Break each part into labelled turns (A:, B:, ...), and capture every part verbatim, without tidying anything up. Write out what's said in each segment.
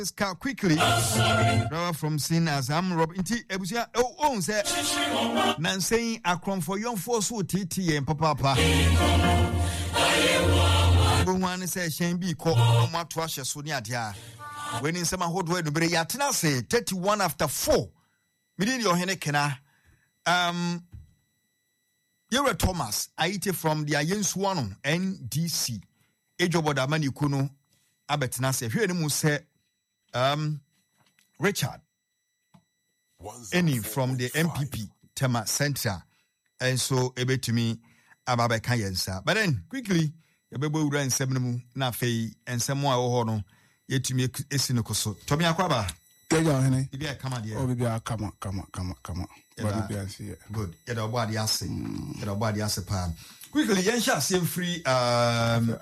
A: car quickly. Driver from sin as I'm Rob Inti Ebusia. Oh, oh, say Nancy Akron for young force who T T and Papa. One says Shane B. Call my Twasha Sonia Dia. When in some hot way to be Yatina say thirty-one after four. Midin your Henekena. Um, Yere Thomas, I eat from the Ayens one N D C. Ejoboda Mani Kuno Abetina say, here any say. Um, Richard, any from the M P P Tema Center, and so able to me Ababe Kayensa. But then quickly, the baby ran seven na fei and some more hono yet to me esinokoso. Tommy Aquaba,
B: Henny,
A: if you come on,
B: oh, baby, come on, come on, come on, come on.
A: Good, get our body assay, get our body assay pan. Quickly, Yensha same free. Um,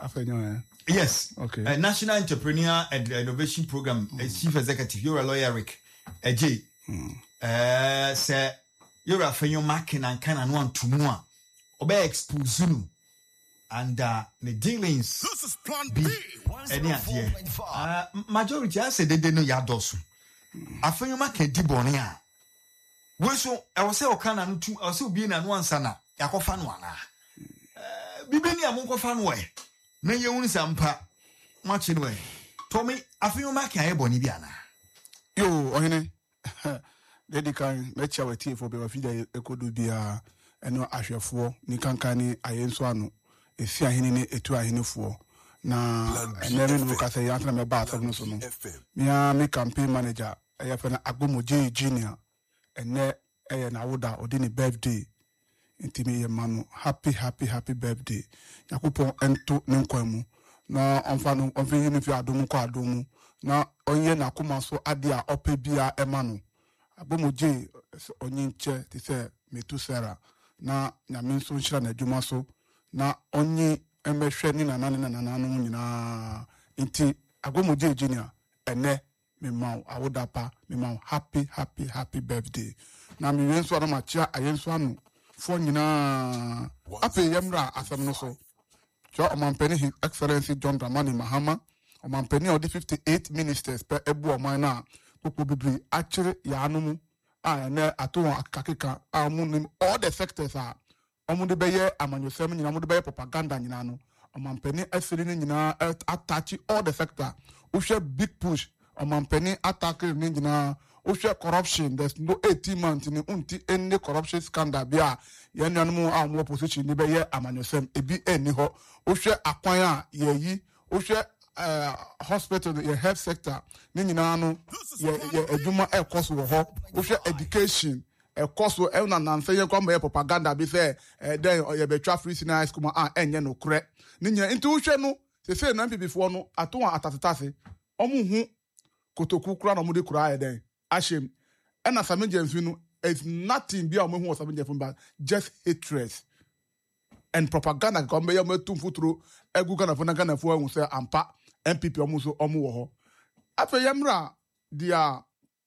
A: Yes.
B: Okay.
A: Uh, National Entrepreneur and Innovation Program mm. uh, Chief Executive. You're a lawyer, Rick. Uh, J. Mm. Uh, sir, you're a friend. You're marking and kind of want to more. Obe expose you and uh, the dealings.
C: This is Plan B.
A: Any idea? Uh, majority I said they didn't know your dosu. I friend you marking di bonia. We so I was say okana no two. I was so being and one sana. Yakofa no ana. Bibini amunko fan way. Na ye won sampa machi no e Tommy afio maka e boni bia na
B: yo ohene dedi kan mecha wati for be wafida ekodo bia eno ahwefo ni kankan ni ayenso ano efi ahene ni etu ahene fo na enere no kasa ya tra me ba asem no so no mia me campaign manager e fa na Agbomoje Junior ene e na woda odi ni birthday intimi yemano happy happy happy birthday yakupon ento nenkwamu na onfano onfini ni fi adomu ko adomu na onye na kuma so ade a opebia emano Agbomoje onyinche ti se metusera na nyame so nhira na adwuma so na onye emehwe ni nanane na nanano nyina inti Agbomoje Junior ene me maw awodapa me maw happy happy happy birthday na mi wenso na machia ayenso anu for nyina ape yemra asem no so jo omanpeni His Excellency John Dramani Mahama omanpeni odi fifty-eight ministers per ebu oman na popo bibri akire ya anumu a na ato akakeka amu all the sectors a omu de beye amanyosem nyina omu de beye propaganda nyina no omanpeni asiri nyina attach all the sector we share big push omanpeni attack nyina we share corruption. There's no eighteen months in unti any corruption scandal bia ye nuanu a mo opposition ni be ye amanyosem ebi eni ho we share akwan a ye yi we share uh, hospital the health sector ni nyina no ye ye adwuma e cost wo ho we share education e cost wo e na nanse ye kwa me propaganda bi say eh then ye be twa free senior school a enye no kre ni nyina nti we hwe no se se na before no ato atatatase omu hu kotoku kura na mu de kura eden Ashem, and as I'm in it's nothing beyond who was but just hatred and propaganda. Come by your two foot through a good kind of one kind of one say ampa M P P almost omu. After Yamra, dear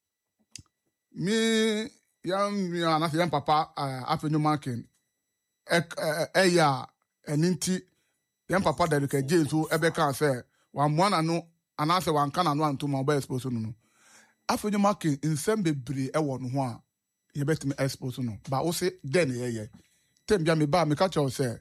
B: me, young, young papa, after new marking a ya and inti young papa that you can jail so Ebeka say one one and no and answer one can and one to my best person. After you marking in some bebre e won ho a ye betime expose no ba wo se den ye ye tem bia me ba me ka che wo se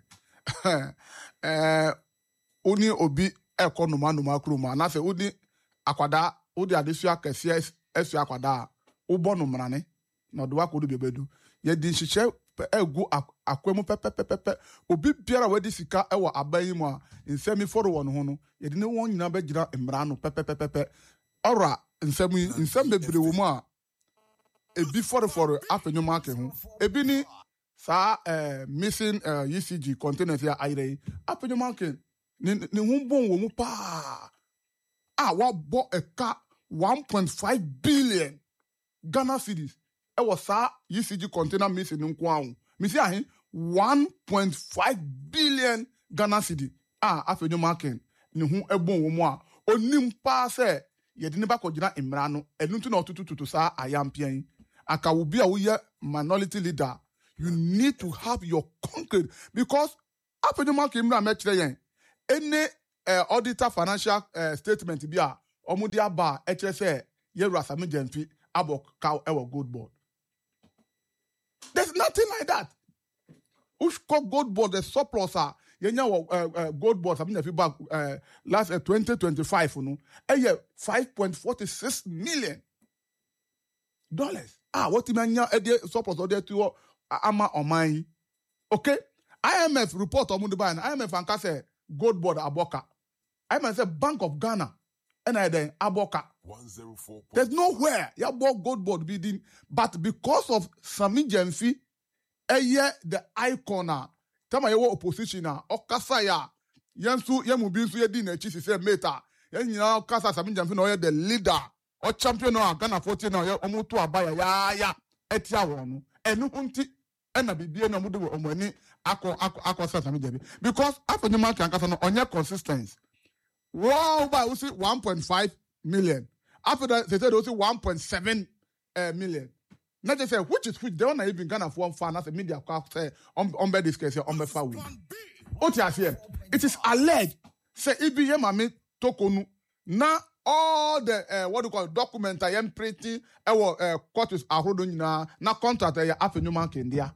B: eh oni obi ekonoma no makroma na se odi akwada odi adesua kase esu akwada wo bonu mrane na do akodo bebedu ye di nhihye egu akwemu pepepepe obi biara wadi sika e wo aban mu a nsemi foro won ho no ye di ne won nyina ba gira mra no pepepepe ora nsemi nsem bebre wo mu a ebi for for afenyo market ho ebi ni sa eh missing uh, U C G containers ya aire afenyo market ni ni humbon wo mu pa ah wa bo e ka one point five billion Ghana cedis e was sa U C G container missing nko ahun mi si ahin one point five billion Ghana cedi ah afenyo market ni hu ebon wo mu a onim pa se yedini ba kogina imra no enu ntu na otututu sa ayampian aka wo bia wo ye minority leader. You need to have your concrete because after the market imra me kire yen any uh, auditor financial uh, statement bia omo dia ba e kire say ye Sami Gyamfi abo cow ever gold board. There's nothing like that. Ushko gold board the surplus are yenya uh, uh, gold board Sami Gyamfi back uh, last uh, twenty twenty-five no eh five point four six million dollars. Ah, what you mean? A surplus or there to ama omai. Okay, I M F report on Mundiban. I M F and say gold board aboka. I M F say Bank of Ghana and I then aboka. one oh four. There's nowhere you bought gold board bidding, but because of Sami Gyamfi, a year the icon. Tama yewo opposition na okasa ya yensu yemubinsu yedi na chi se meta. Yen nyina okasa Sami Gyamfi na the leader. O champion no Ghana fourteen na omo to abaya ya ya etia won enu hunti ena bibie na mudu omani akọ akọ akọ Sami Gyamfi because afonyuma kan kasa no onye consistent wow ba we see one point five million after that they said also one point seven uh, million not just say which is which they don't even Ghana for one fan as a media say on on be this case on be fa win what you here it is alleged say ibi ye mame tokonu na all the uh, what do you call document I am printing I will uh, court is ahodo nyina na contract ya afenyuma kendia.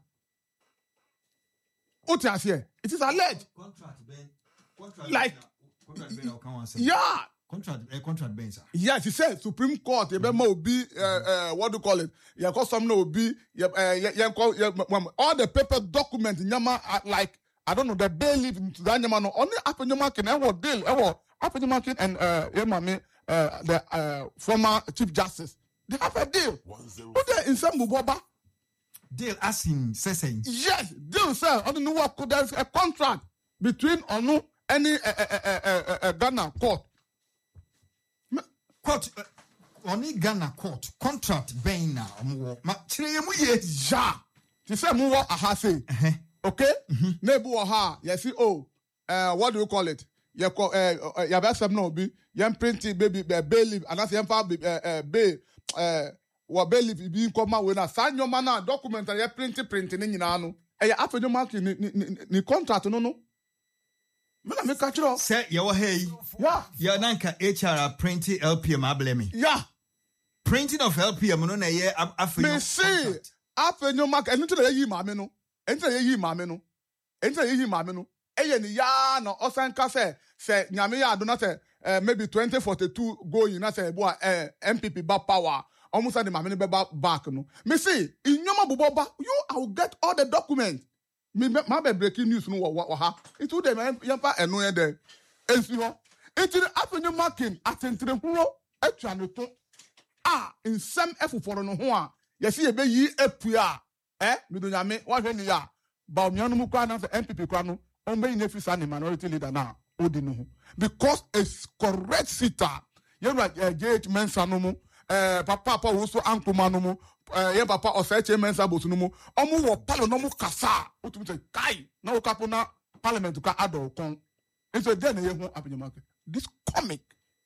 B: What you here? It is alleged. Contract ben. Contract like contract ben yeah.
A: Contract a uh, contract ben sir.
B: Yes, he said Supreme Court you be mo be uh, uh, what do you call it? You call some no be you uh, call all the paper document nyama uh, like I don't know the bailiff that nyama no only afenyuma ken e wo deal e wo afenyuma ken and uh yemame Uh, the uh, former Chief Justice. They have a deal. Put there in some Muboba.
A: Deal as him saying.
B: Yes, deal, sir. I don't know what could there's a contract between Onu any uh, uh, uh, uh, uh, Ghana court.
A: Court uh, only Ghana court contract being now. Ma chire mu ye
B: ja. She said mu wa aha say. Okay? Nebu aha. Yes, oh. Uh, what do you call it? You call uh you have some no be you printing baby bailiff and that's yam fa uh bay uh what bailiff be come out when na sign your man document and you printing printing nyina no e ya afenyo mark ni ni contract no no me na me catch you
A: say you hey
B: yeah
A: ya nanka H R printing L P M ablemi
B: yeah
A: printing of L P M no na ye afenyo
B: me see afenyo mark enu to yi ma me no enu to yi ma me no enu to yi ma me no eye ni ya no osanka say say nyame ya do na say uh, maybe twenty forty-two going na say boy uh, M P P ba power almost the mama be back no me see inyoma boboba you I will get all the documents me ma be breaking news no wa ha it would dem yampa eno ye there ensi ho enti afenyo marking atentre huro atwa no to ah nsem efoforo no ho a ye se ye be yi apua eh me do nyame wa hwe ni ya ba omianu mu kwa na say M P P kwa no on be in office and minority leader now odinu because it's correct sitter you know uh, J H Mensa no mu eh papa papa wo so ankoma no mu eh ye papa oseche Mensa bosu no mu omu wo palo no mu kasa otum say kai na wo kapo na parliament ka ado kon so then ye hu apenyama this comic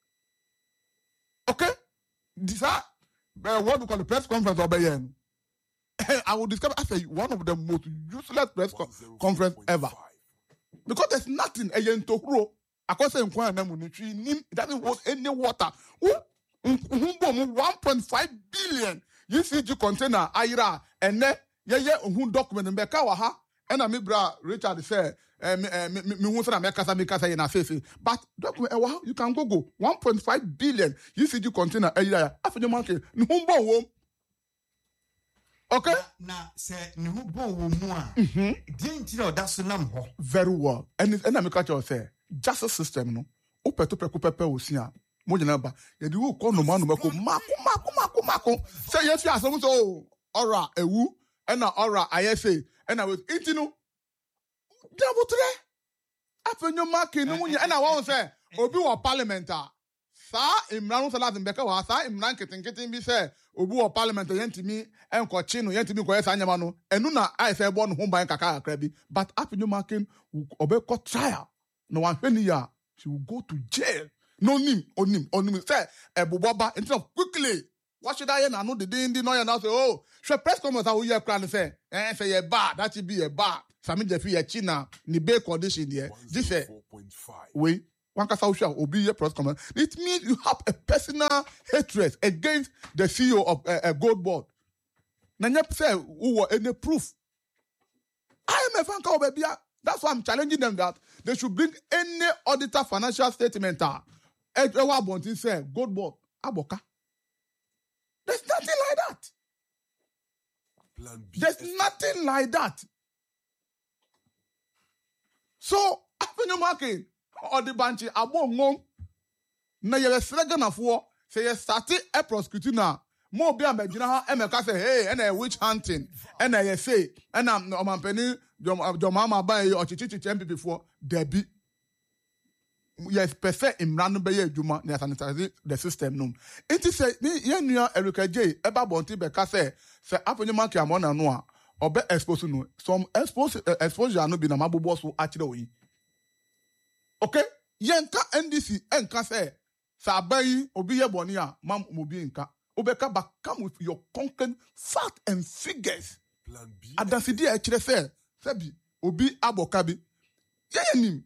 B: okay this are uh, what we call the press conference obeyen I will discover after one of the most useless press co- conference ever. Because there's nothing a yen to grow. I can say it doesn't hold any water. one point five billion U C G container Ira and then yeah yeah who document in Bekawaha and a bra Richard said me won't say America make us in a face. But document you can go go one point five billion U C G container Ira after the market no okay.
A: Na say ne ho bon wo mu a. Mhm. Dey ntira oda so nam ho.
B: Very well. And and I make you say justice system no. Opeto peku pepe osia. Mo jina ba. Ye di wo ko no ma no mako mako mako mako mako. Say yes fi asem so ora ewu and na ora ayese and na with intinu. Double tre. Afenyo marking no munya and na won say obi wo parliament a. Sa imran so lazim beka wa sa imran ketenketin bi say obi wo parliament yentimi enko chi no yentimi ko yesa anyama no enu na ai say bo no ho ban kaka akra bi but afenyo marking obeko trial no wan hwani ya she will go to jail no nim onim onim say eboboba instead of quickly what should I na no the din din no ya now say oh she press conference how you cry say eh say ye bad that be a bad Sami Gyamfi ye chi na ni be condition there this say we One kasa usha obi ye press conference. It means you have a personal hatred against the C E O of a uh, uh, Gold Board. Nanya say who any proof. I am a fan call baby. That's why I'm challenging them that they should bring any auditor financial statement. Ewa Bonti say Gold Board aboka. There's nothing like that. Plan B. There's nothing like that. So after marking or the banchi abo ngom na ye srega na fo say you start a prosecuting now. More be amagina ha emeka say hey and a witch hunting and I say and am no man penny your mama buy your chichi M P before Debbie. Yes, perfect in random be juma na sanitize the system no. It is say me ye nua Erika J eba bonti be ka say say afonye mark am na no a obe expose no some expose uh, exposure no be na mabobo so akire oyi. Okay? Yenka N D C enka say sa bayi obi ye boni a mam obi nka. Obeka back come with your concrete fact and figures. Plan B. Adasidi e kire say sabi obi aboka bi. Ye yenim.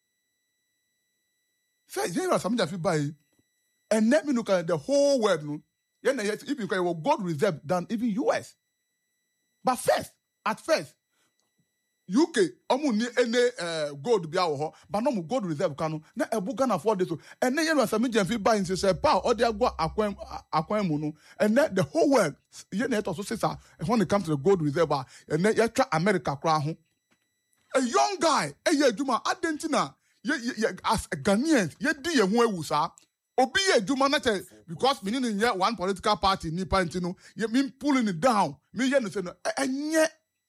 B: Say you know something that you buy and let me look at the whole world no. Yeah, if you can go gold reserve than even U S. But first, at first, U K omu ni any uh, gold bia wo ho but no mu gold reserve kanu na ebu Ghana for this so and then you know some jam fi buy in say pa or they go akwan akwan mu no and then the whole world you know it also say when it comes to the gold reserve and then you try America kra ho a young guy e ye adwuma adentina ye as Ghanaians ye di ye ho ewu sa obi ye adwuma na che because me ni nye one political party ni party no ye me pulling it down me ye no say no enye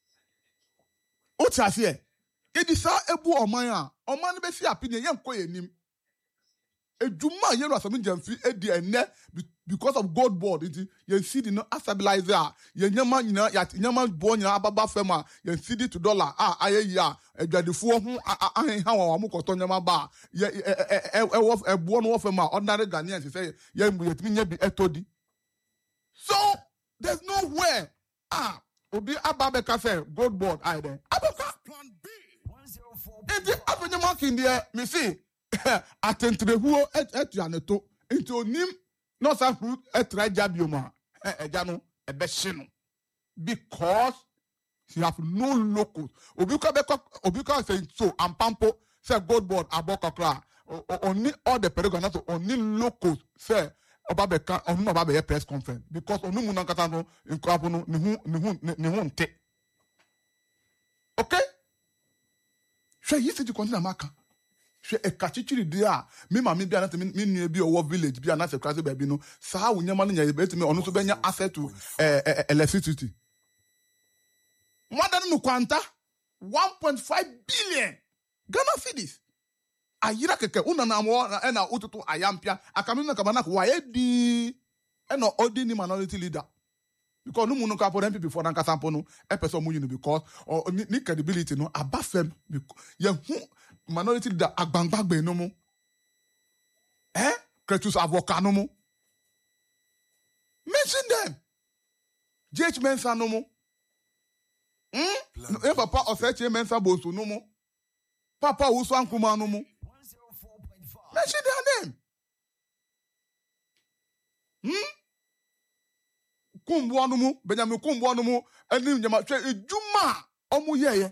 B: Oti asie, yedi sa ebu oman a, oman be si apini yen ko yenim. Ejuma yen lo asami jamfi edi ene because of Gold Board iti yen cedi no stabilizer, yen nyama nyina ya nyama bo nyina ababa fema, yen cedi to dollar ah ayeyi a edwadefo ho ahen ha wa mo koto nyama ba, ye e wo ebu no wo fema ordinary Ghanaians say yen yetimi nya bi etodi. So there's nowhere ah Obi Ababe Cafe, Gold Board, I then. Abaca Plan B. If the avenue mark in there, me see, attend to the who at at Janeto, into Nim, not a fruit at Rajabiuma, a Jano, a Beshino. Because she have no locals. Obuka Beka, Obuka saying so, and Pampo, say Gold Board, Aboka, only all the Peruganas, only locals, say. Obabeka onu obabe press conference because onu mu nankata no nkrapo no ne hu ne hu ne hu nte. Okay? Hwe yi se di kontina maka. Hwe e kachichiri dia me ma me bia na me nua bi owo village bia na se krase ba bi no saa wonyama no nya betime onu so benya access to eh electricity. More than no kwanta one point five billion Ghana cedis. Ayira keke una na mo na ututu ayampia akamina kabana kwa edi eno odi ni minority leader because no munu ka for M P before na kasampo no e person mu you because or ni credibility no abafem ye hu minority leader agbangbagbe no mu eh Kretus avoka no mu mention them J H Mensa no mu hm e papa oseche Mensa bonso no mu papa Usu Ankuma no mu. Mention their name. Hmm? Kumbuanumu, Benjamin Kumbuanumu, and Nim Yama, Juma, Omu Ye.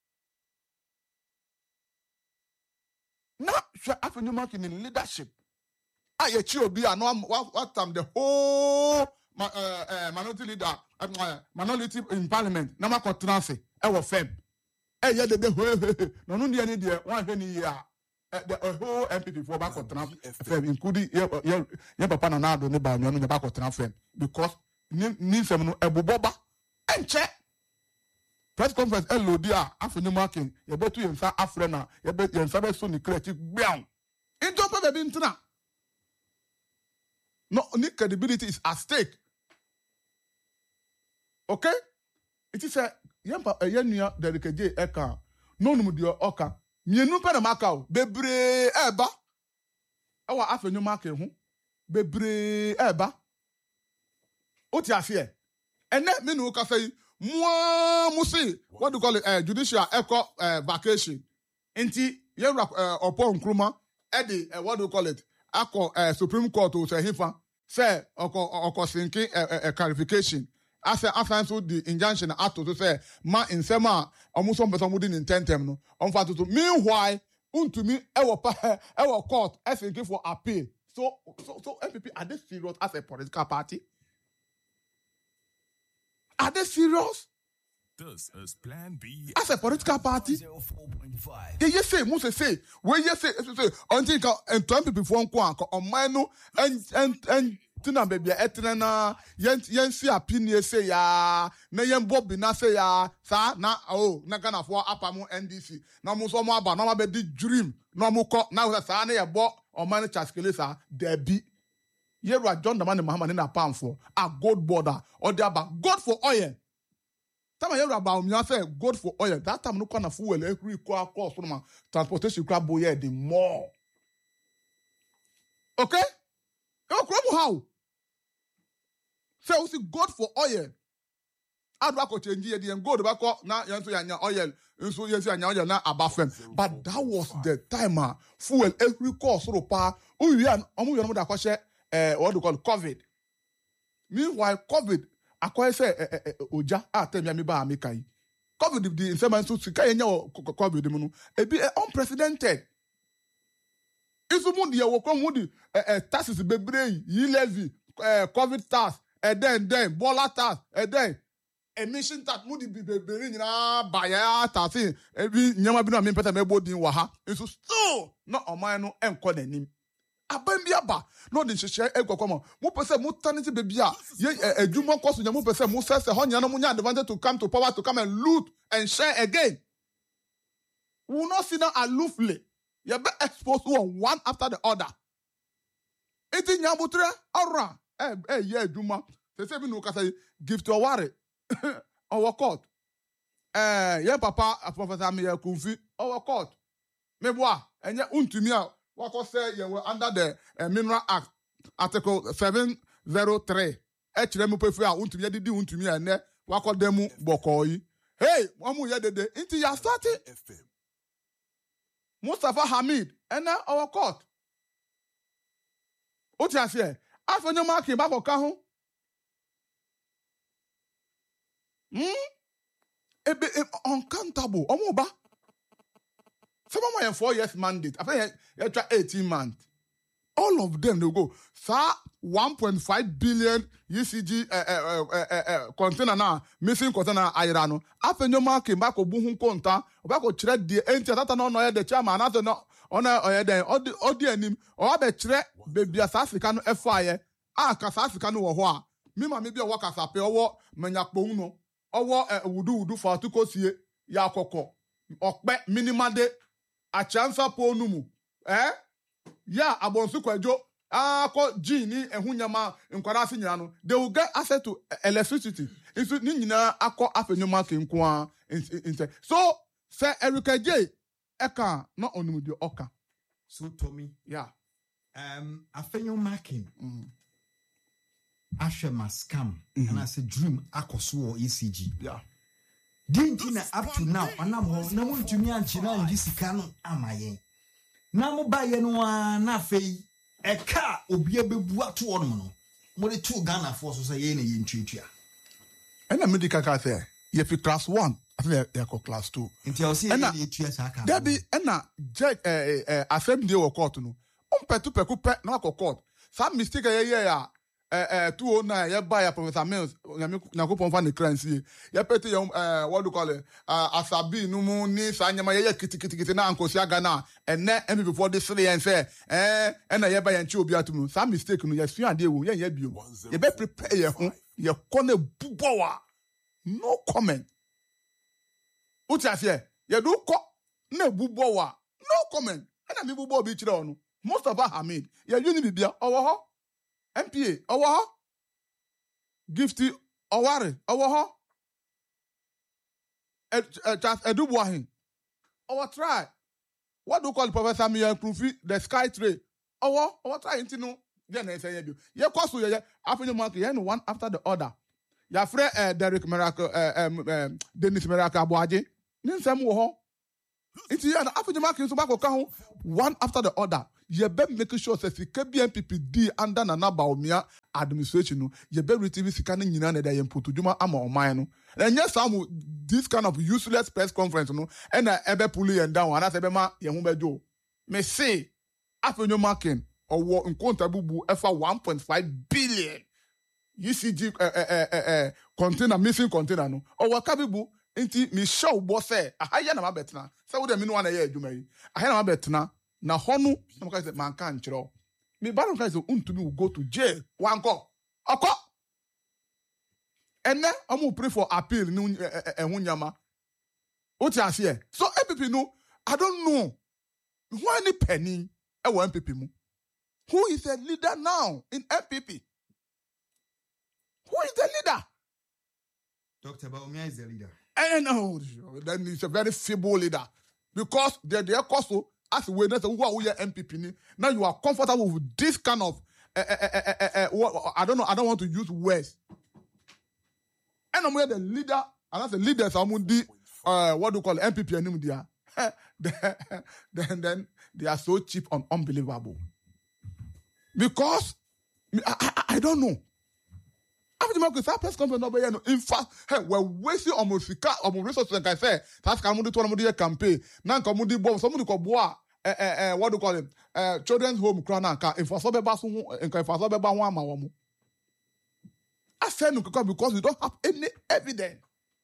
B: Now, after you marking in leadership, I a chill be and what time the whole uh, uh, minority leader, uh, minority in parliament, Namako Transi, our fame. Eh, yeah, the no, no, any dear, one penny year. The whole M P before back on Trump, including your papa and I don't know about your back on Trump because need some Ebuboba and check. Press conference, L O D R, after the marking, your bet to Yansa Afrina, your bet Yansa Sunni creative brown. In top of the Bintina. No, any credibility is at stake. Okay? It is a Yampa a Yania Derek J. Eka, no Mudio Oka. Mienu pe na makao bebre eba awa afenyu make hu bebre eba oti afie ene me no ka say mo musi what do you call it uh, judicial eco uh, vacation enti ye uh, opo nkruma Eddie, uh, what do you call it? Ako uh, Supreme Court to say hifa say oko oko sinking a uh, clarification. As a answer the injunction ato to say ma insema almost some person within intentem no. On fa to meanwhile untumi e wo pa e wo court asking for appeal. So so so M P P are they serious as a political party? Are they serious?
C: This is Plan B.
B: As a political party? Yeah, you say, Must say, where you say, say, until and twenty people one quank on mine and and and Tina baby, etrena, yen yen see opinion say ya, na yen Bobby na say ya, sa na oh, na gonna for apamu N D C. Na mo so mo aba, na ma be dream, no mo ko, na sa na ye bo on mine chaskele sa, debi. Ye ra John the man Muhammad na pound for a gold border or the about God for oil. Time I hear about me, I say gold for oil. That time no kind of fuel every cost from my transportation crab boy the more. Okay? You crab how? Say we see gold for oil. I'd back to change the and gold back now you to your oil. And so you see oil now about them. But that was the time fuel every cost so pa. Oh yeah, I'm going to question uh what do call COVID. Meanwhile, COVID akwa say oja atem ya me ba ameka yi COVID the insema so sika yenya COVID mu no e be unprecedented isu mu de wo krom mu di taxes bebre yi levy COVID tax e den den bola tax e den emission tax mu di bebre nyina ba ya tax e bi nyama bi no me peta me bodin wa ha isu so no oman no enko nanim Abambiaba, no the share equacoma. Mo pese mo tanity bebia. Ye a jumon cost in your pese mo says a honya no munya advantage to come to power to come and loot and share again. We will not see now aloofly. You be exposed to one after the other. Iti nyabutre aura. Eh eh yeah juma. Se se bi no ka say give to worry. Our court. Eh yeah papa Professor me kunfi our court. Me boa enye untumi a what I say you were under the uh, Mineral Act, Article seven oh three. H M P F A untumi yedi di untumi ene wako demu bokoyi. Hey, wamu yedede inti ya starting. Mustafa Hamid ena our court. Oti ase afenyo marking ba ko ka ho. Hmm? Ebe uncountable. Omo ba. Some of my four years mandate. After you try eighteen months. All of them they go. Sir, one point five billion U C G uh, uh, uh, uh, uh, container now missing container ayirano. After your market back o buhun konta, back o chere the enti tata no no the chairman after no ona oye den odi odi anim o be chere baby South Africa no efaye. Ah ka South Africa no wo ho a. Me ma me bi o work as ape owo manyakpo no. Owo wudu wudu fa tukosie ya akoko. Okpe minimum de a chance po numu eh ya abonsu kwajo akọ G ni ehunyama nkwara ase nyina no they will get access to electricity nso ni nyina akọ afenyoma kenko a so say Erica J eka no onumudio oka
A: so Tommy
B: yeah
A: um afenyoma ken
B: mm
A: ahwe maskam and I say dream akoso E C G
B: yeah
A: Dintina up to now, anam ho na mo ntumi anche na ndi sika no amaye. Na mo ba ye no na fei e ka obi abebu ato onum no. Mo de two Ghana for so say ye na ye ntwetwa.
B: And a medical car there. You fi class one, I think you call class two.
A: Nti o say ye tua saka.
B: There be na judge eh eh assembly wo court no. On petu peku pe na ko court. Some mistake ye ye ya eh eh two oh nine ye buy Professor Mills na ko pon fa ne currency ye pete ye eh what do call it uh, asabi no mu ni sa nyama ye kitikitikiti na ankosi aga na ene M P before this three and say eh na ye buy nchi obi atum some mistake no ye fi ade wo ye ye bio ye be prepare ye ho ye kone bubowa no comment uti afie ye do ko na bubowa no comment na mi bubo bi kire onu Mustafa Hamid ye uni bibia owo ho M P A, owo ho. Gifty Oware, owo ho. Edubuahin. Owo try. What do you call Professor Miyan Krufi, the sky trade? Owo, owo try into no. Then I say you. Ye kosu ye, after the market, ye one after the other. Ya frère uh, Derek Miracle, uh, um, um, Dennis Miracle Abuaje. Nin sem wo ho. It's here after the market so back o kan one after the other. ye be make sure say sika bi N P P D under Nana Bawumia administration no ye be retrieve sika no nyina na da ye mputu dwuma ama oman no and yes some this kind of useless press conference no and na ebe pull you down and ebe ma ye ho bejo me say afenyo marking or nkontabubu efa one point five billion U C G uh, uh, uh, uh, container missing container no or wakabibu inti mi show bo say ahaya na mabetna say wo de me no na ye adwuma yi ahaya na mabetna na honu na maka say man kan kiro me ba no kan say untumi will go to jail one go akọ and then I'm pray for appeal no ehun nyama what you say so N P P no I don't know who any penny e wo N P P mu who is the leader now in N P P who is the leader
A: Doctor Bawumia is the leader.
B: And no, then he's a very feeble leader because they're the also as we know who are we N P P. Now you are comfortable with this kind of uh, uh, uh, uh, uh, uh, I don't know. I don't want to use words. And I'm the leader, and as the leaders, I'm the uh, what do you call it, N P P and India. Then then they are so cheap and unbelievable because I, I, I don't know. After the market, press conference, in fact, hey, we're wasting almost sika, almost resources. Like I say, that's come to one of the campaign. Now come to bomb. Somebody call boa. Eh eh eh. What do you call it? Eh, children's home. Krana. If for some basu, if for some basu, one mawamu. I said no because we don't have any evidence.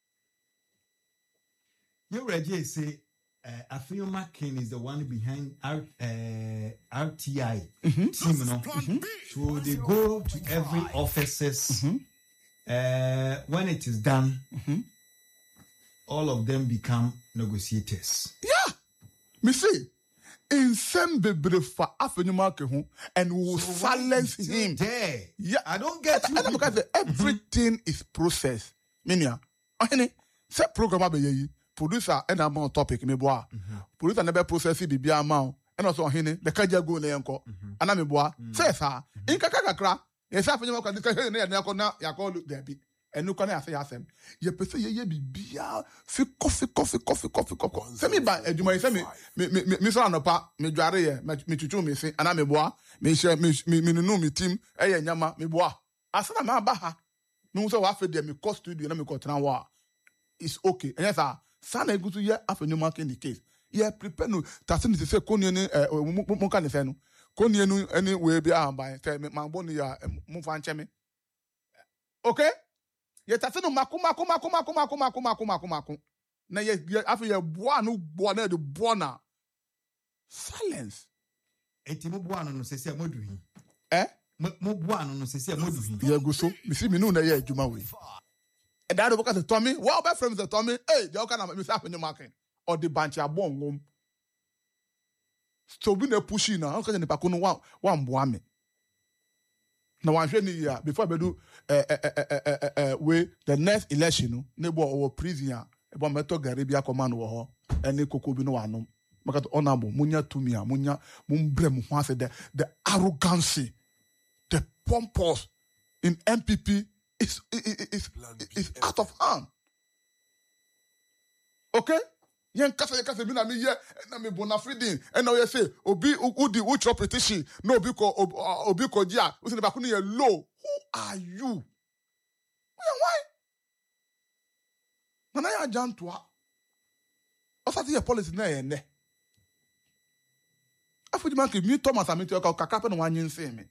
A: You ready? Say, uh, Afenyo Markin is the one behind R, uh, R T I mm-hmm. team, no? Mm-hmm. So they go to every offices. Mm-hmm. Uh, when it is done, mm-hmm. all of them become negotiators.
B: Yeah, me see. In some bebre for Afenyo Markin, and we will so silence him.
A: There,
B: yeah,
A: I don't get you.
B: And because everything mm-hmm. is processed. Minya, any set program be producer and I'm on topic me boy. Producer never process it be amount. And also hine the kaja go na yanko. Ana me boy. Say sa in kaka kakra. Yes Afenyo Markin ka na na na ya call there be. And no can I say asem. Ye pese ye ye bibia fi coffee coffee coffee coffee coffee. Say me ba adwuma say me me me me so anopa me dware ye me tutu me se ana me boy. Me share me me no me team e ye nyama me boy. Asana ma ba ha. No so wa fe there me cost studio na me ko tran wa. It's okay. And yes sir. Sana go to ye Afenyo Markin the case. Ye prepare no tase ni say koni ni eh mo kan say no. Koni no any we be am by say me man boni ya mo fa nche me. Okay? Ye tase no makuma kuma kuma kuma kuma kuma kuma kuma kuma. Na ye afi ye boa no boa na de boa na. Silence.
A: Eti mo boa no no se se modu hin.
B: Eh?
A: Mo boa no no se se modu hin.
B: Ye go so. Me see me no na ye adwuma we. And that because the Tommy, well, my friends the Tommy, hey, they all kind of miss Afenyo Markin or the bunch of bon. So we ne pushing now, because the Pakuno one one boame. Now one year before we do uh uh uh uh uh uh we the next election, no neighbor or prison, about Meto Garibia command war, and the Coco Bino Anum. Because honorable, Munya Tumia, Munya Mumbrem, the the arrogancy, the pompous in N P P. It's, it, it's, it's out of hand. Okay? Yen kasa kasa mi na mi ye na mi bona feeding and now you say obi udi ultra petition no obi ko obi ko dia we say ba kunu ye low. Who are you? Why? Nana ya jantoa. Osati ye policy na ye ne. Afudi man ke mi Thomas amiti o ka kaka no wanyin se me.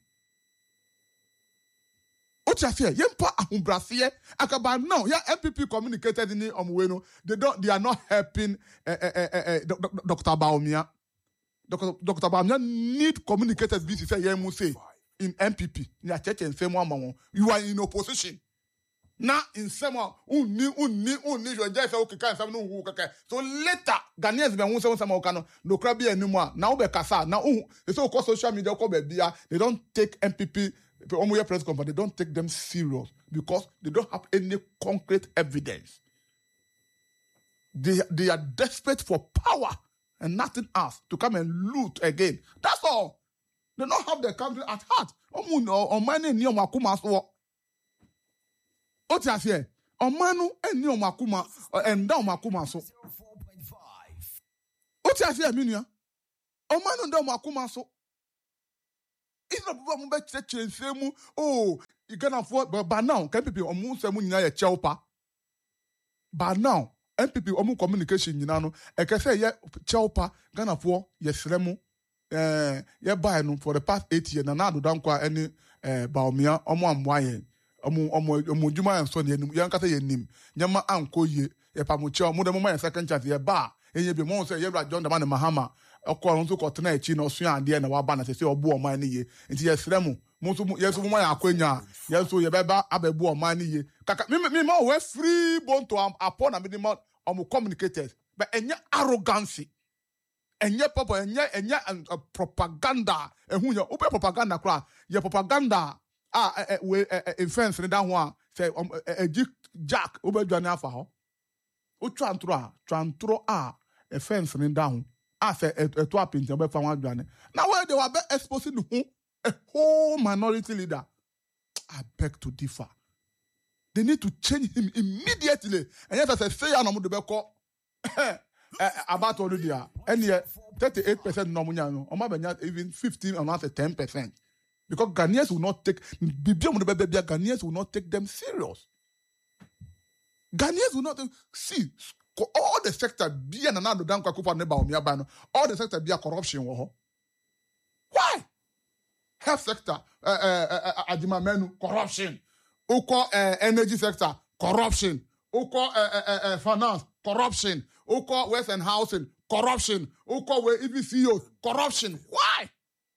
B: Yempa ahumbrasiye akaba now ya N P P communicated in omweno they don't they are not helping uh, uh, uh, uh, Doctor Bawumia. Doctor Doctor Bawumia need communicated this say yemu say in N P P ya church and say mo you are in opposition now in some unni unni unni you just say okay kan some no hu kaka so later Ghanaians be hu say some okay no no kra be anymore now be kasa now they say ko social media ko be bia they don't take N P P press conference, they don't take them serious because they don't have any concrete evidence. They, they are desperate for power and nothing else to come and loot again. That's all. They don't have the country at heart. Omanu ni omakuma so. Oti asie. Omanu ni omakuma and down omakuma so. Oti asie minia. Omanu down omakuma so. It's not people who church and say, oh, you can afford, but by now, can people almost say, you know, a chelpa. By now, M P P almost communication, you know, I can say, yeah, chelpa, can afford, yes, remo, eh, yeah, buy no for the past eight years, and now don't quite any, eh, baumia, omo am wine, omo, omo, omo, juma and son, young cat, ye nim, yama uncle ye, a pamucha, more than a second chance, ye bar, and ye be more say, yeah, John the man in Mahama. Ọkọ ọ̀run tó kọ̀ tẹ́lẹ̀ ẹ̀kí náà sún àdé ẹ̀ náà wà bá náà ṣe ṣe ọ̀bù ọ̀ma ẹni yẹ nti yẹ sẹ́rẹ̀ mu mo tún yẹ sọ fún wọn yà àkọ́nyà yẹ sọ yẹ bẹ́ẹ̀ bá abẹ́bù ọ̀ma ẹni yẹ kàkà mi ma wẹ́ free bone to apọ̀ na mi di ma ọmọ communicators but ẹ̀nyẹ́ arrogance ẹ̀nyẹ́ pọ̀pọ̀ ẹ̀nyẹ́ ẹ̀nyẹ́ propaganda ẹ̀hún yẹ ó bẹ́ propaganda kura yẹ propaganda a ẹ̀ wẹ́ ẹ̀ influence ni dáhùn a sẹ ẹ̀jí jack ó bẹ́ jọ ní afa hɔ ó twantoro a twantoro a influence ni dáhùn. I say a two up in the family. Now, where they were exposing who a whole minority leader, I beg to differ. They need to change him immediately. And yes, I say, I'm going to about already. And yet, thirty-eight percent nominal, or maybe not even fifteen or not ten percent. Because Ghanaians will not take, Ghanaians will not take them serious. Ghanaians will not see. All the sector be an another down Kakupa Neba Miabano, all the sector be a corruption. Why? Health sector, uh, uh, uh, Adima Menu, corruption. Oko uh, energy sector, corruption. Oko uh, uh, uh, finance, corruption. Oko Western housing, corruption. Oko where E B C O, corruption. Why?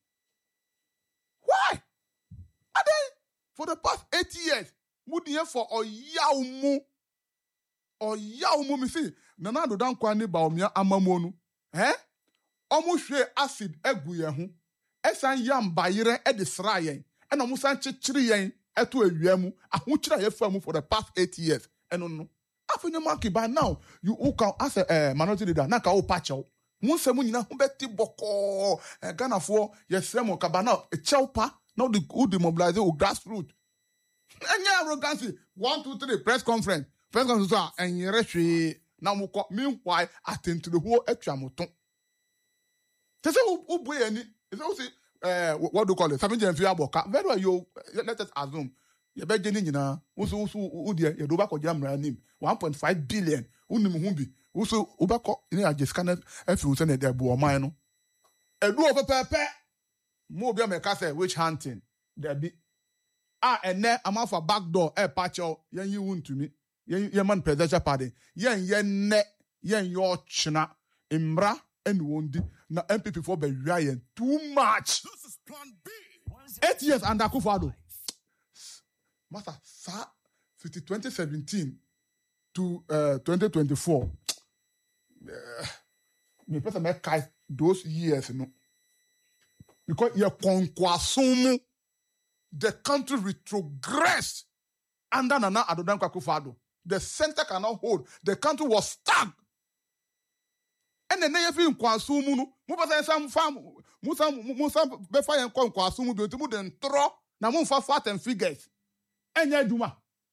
B: Why? And then, for the past eighty years, Mudiye for Oyaumu. Or yaw mo mi si nana do dan kwa ne ba omia amamonu eh omo hwe acid egu ye ho esan yam bayire e de sra yen e na mo san chichiri yen eto awiamu ahochira ye famu for the past eight years eno no afenyo market by now you who can as a uh, minority leader na ka o pacho mo nsem nyina ho beti boko uh, Ghana for yesrem ka ba now e chelpa now the who demobilize o grassroots enya arrogance one two three press conference. Press conference and you retreat now. Meanwhile, attend to the whole extramoton. They say, who boy any? It's also uh, what do you call it? Something in Fiaboka. Very well, you let us assume. You bet Jenny na. Also, also, who dear, you do back on jam name. One point five billion. Unim humbi. Also, Ubako, you know, just kind of if you send it there, boy, mine. A do of a pepe. More be a mecase witch hunting. There be. Ah, and then I'm off a back door. Eh, patcho, yen you won't to me. Yen man presidential party. Yen yen ne yen your china imbra and wondi na M P P for be ryan too much.
C: This is plan B.
B: Eight years under Akufo-Addo. Master, sir, fifty twenty seventeen to uh, twenty twenty-four. Uh, me person make those years, you know. Because you conquasumu, the country retrogressed under Nana Addo Dankwa Akufo-Addo. The center cannot hold. The country was stuck. And then they feel kwasumu no. Mo pese some farm, mo some mo some be fa yen kwa kwasumu bi otimu den tro na mo fa fat and figures. Enya duma.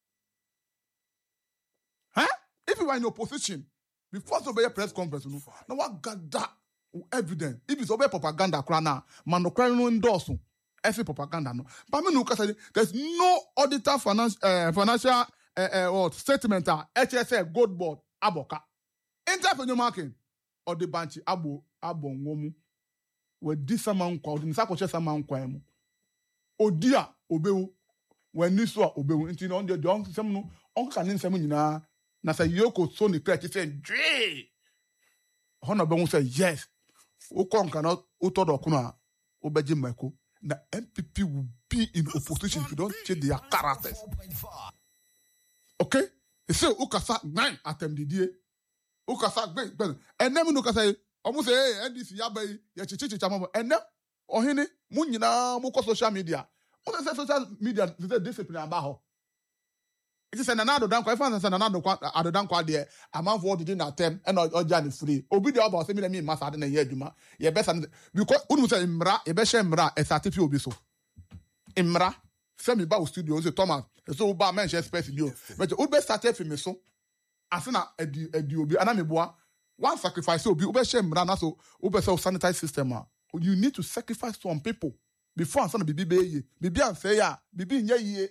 B: Huh? If you were in opposition, before to be a press conference, no, now what gather evidence? If it's over propaganda, crana, man no crana no endorse. Every propaganda no. But me no say there's no auditor finance uh, financial uh, uh, or statement uh, H S L gold board aboka. Intervenue marking or the banchi abo abo ngomu. We di sama nkwa, di nsa koche sama nkwa emu. Odia obewu. We niswa obewu. Inti no on the don sem no on kan nsem nyina na say yoko so ni clear say dre. Hono be say yes. Ukon cannot utodo kuna obeji meko. The M P P will be in opposition if you don't change their characters. Okay? They say, Ukasa nine at M D D A. Ukasa nine. And then, Ukasa, almost say, hey, N D C, Yabe, Yachichi, Chamamo. And then, Ohine, Munina, Muko social media. What is social media? This is discipline about. It is an another down quite fast and another other down quite there. A month for didn't attempt and or Johnny free. Obi the about semi me master than a year, Juma. Ye best because Unu say Imra, a best Imra, a certificate will be so. Imra, semi bow studio, Thomas, so bad mention space you. But the best started for me so. As soon as a duobi, and I'm a boy, one sacrifice will be Ube Shem Rana so Ube self sanitized system. You need to sacrifice some people. before ansa na bibi be ye bibi ansa ya bibi nya yie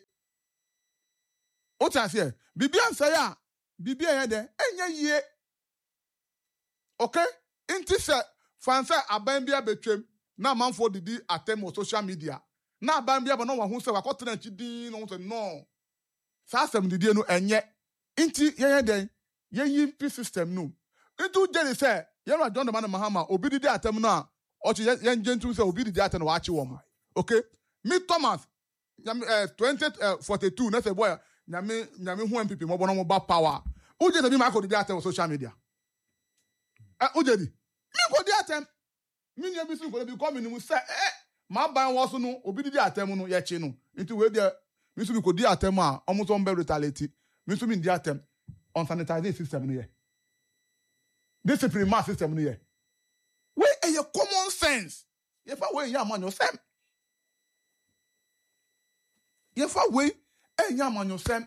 B: o ta se bibi ansa ya bibi enya de enya yie okay inti se fansa aban bia betwem na manfo didi atem on social media na aban bia ba no wa hu se wa kotena chidin no se no sa asem didi no enye inti yenya de yeyi P system no into jeri se yema John the man Mahama obi didi atem no a ochi yen gentu se obi didi atem no wa achi wo mo okay me Thomas uh, twenty forty-two na say boy nyame nyame hu M P P mo bono mo ba power uje na bi ma ko didi atem on social media eh uje di mi ko di atem mi ni ebi sun ko bi come ni mu say eh ma ban wo so no obi didi atem no ye chi no into we there mi sun ko di atem a omo so mbe retaliate mi sun mi di atem on sanitizing system no ye discipline mass system no ye we a common sense ye fa we ya man yourself ye fa we e ya man yourself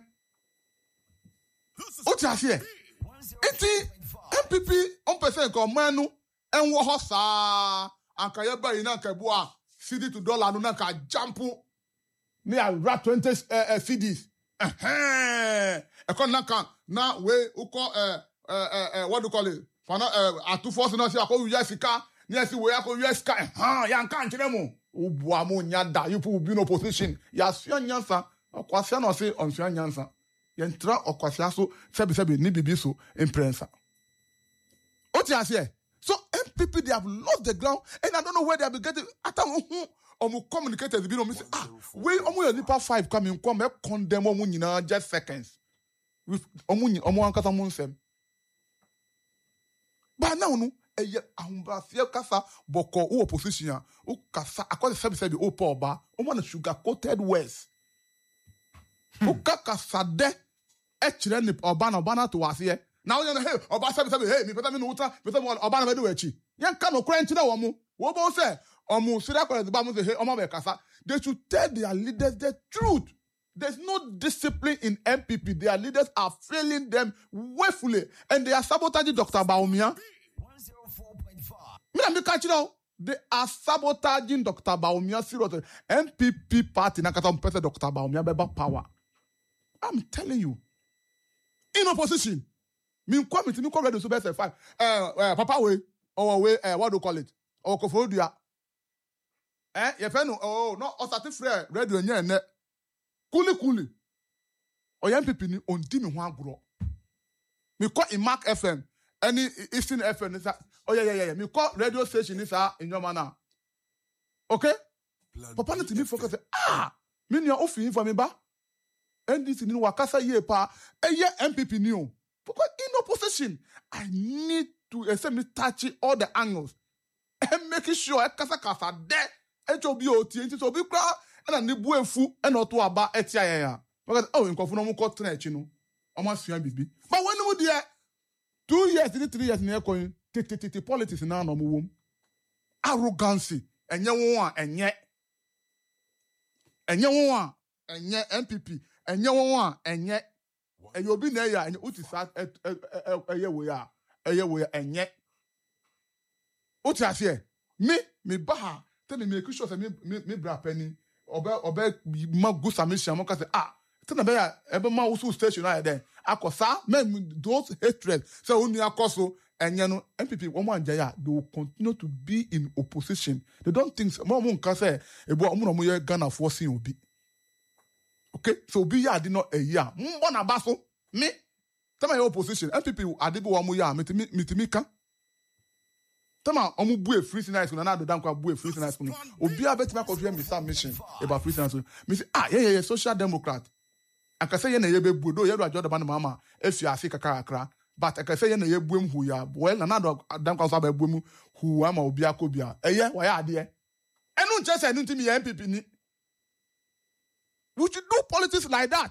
B: o ti ase enti M P P on percent ko manu enwo ho saa anka ye ba yi na ka bu a C D to dollar no na ka jump ni a rat twenty uh, C Ds eh e kon na kan na we uko eh eh what do you call it fana eh atu force na si akọ wi sika ni esi we akọ wi sika eh ya nka nkyere mu ubu amu nya da you people be in opposition ya sua nyansa akwase na se on sua nyansa ye ntra akwase so sebi sebi ni bibi so imprensa oti ase so M P P they have lost the ground and I don't know where they have been getting ata omu communicators be no me say ah we omu your nipa five coming come e condemn omu nyina just seconds with omu omu ankata mu nsem ba na unu eye ahumba fie kasa boko o opposition o kasa akọ sebi sebi o pa oba omu na sugar coated words o kasa de e kire ni oba na oba na to ase now you know hey oba sebi sebi hey me peta me no uta peta mo oba na be do echi yan ka no kran kire wo mu wo bo say omu sira kwa the ba mo say hey omo be kasa they should tell their leaders the truth. There's no discipline in M P P. Their leaders are failing them woefully and they are sabotaging Doctor Bawumia. Me na me catch now. They are sabotaging Doctor Bawumia seriously. M P P party na kata mpese Doctor Bawumia beba power. I'm telling you. In opposition. Me come me me come ready to be five. Eh uh, papa we or we uh, what do you call it? Or Kofodia. Eh ye fe no oh no osati frere radio nya ene. Kuli kuli. O M P P ni on di me ho agro. Me call in Mark F M. Any Eastern F M. Oh yeah, yeah, yeah. Me call radio station is in your manner. Okay? Papa not me focus. Ah! Me ni ofi for me ba. And this ni wakasa ye pa. Eh yeah, M P P ni o. Because in opposition, I need to uh, me touch all the angles. And making sure I kasa kasa there. H O B O T. It's so big crowd. And ni bu efu and not to aba etia ya. Because oh, in kofu no mo ko tena echi no. Omo sua bibi. But when we there two years, three years near coin, titi politics now no mo wom. Arrogancy. Enye won a enye. Enye won a enye M P P. Enye won a enye. Enye obi na ya enye uti sa eye we ya. Eye we enye. Uti ase. Me me ba ha. Tell me make sure say me me bra penny. Obe obe ma go submission mo ka say ah tell be ya ebe ma usu station na there akosa men those hatred say oni akoso enye no M P P omo anja ya they will continue to be in opposition. They don't think mo mo nka say ebo omo no mo ye Ghana forcing obi. Okay, so obi ya di no a year mbo na baso me tell my opposition M P P adibo omo ya mitimi mitimi kan Tama omu bue free sinai school na do dan kwa bue free sinai school. Obi abetima ko hwe misa mission about free sinai school. Me say ah yeah yeah social democrat. Aka say ye na ye bebu do ye do ajo do ban mama efi ase kakakra. But aka say ye na ye buem hu ya. Well na do dan kwa so ba buem hu ama obi akobia. Eye wa ya ade. Enu nche say enu ntimi ye M P P ni. We should do politics like that.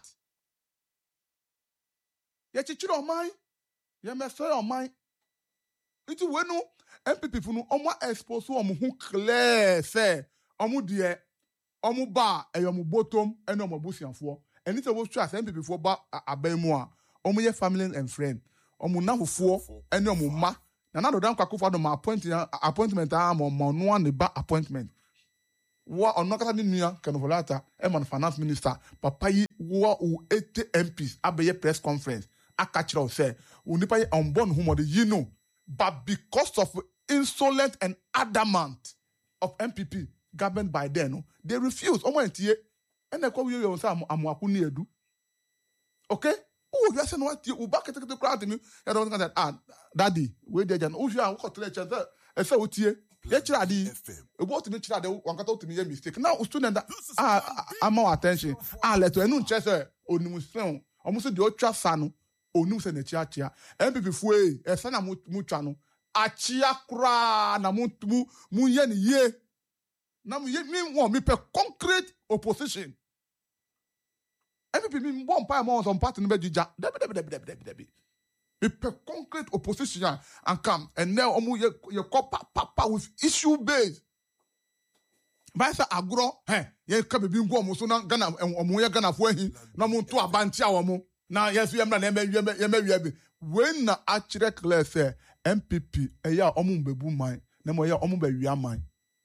B: Ye chichiro oman. Ye meso oman. Iti wenu M P P funu omo expose omo hu clear say omo de omo ba eyomo bottom ene omo busianfo eni se wo twa say M P P fo ba abemu a omo ye family and friend omo nahofo ene omo ma na na do dan kwakofo do ma appointment appointment am omo no an ba appointment wa ono kasa ni nua Kenovolata e man finance minister papa yi wa o eighty M Ps abeye press conference aka kire o say onipa yi on born who mod you know but because of insolent and adamant of M P P government by then no, they refuse omo entie and e kwa you say amuaku ni edu okay oh you say no what you back take the crowd me you don't that ah daddy we dey jan o you an ko tele chance e say otie ye kira adi e bo to me kira de wankata to me ye mistake now student ah am attention ah let to enu nche say onimu sen omo say de o twa sa no onimu say na chia chia M P P fu e e say na mu twa no achia kra na mu mu ye ni ye na mu ye mi won mi pe concrete opposition M P P mi bon pa mo on party no be jija debi debi debi debi debi mi pe concrete opposition and come and now omu ye ye papa papa with issue based ba sa agro eh ye ka be bi ngo omu so na Ghana omu ye Ghana fo ahi na mu to abanti a omu na yes we mra na me ye me wi bi when na akire clear say M P P e ya omu bebu man na mo ye omu be wi aman